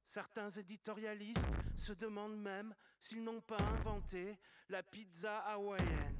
Certains éditorialistes se demandent même s'ils n'ont pas inventé la pizza hawaïenne.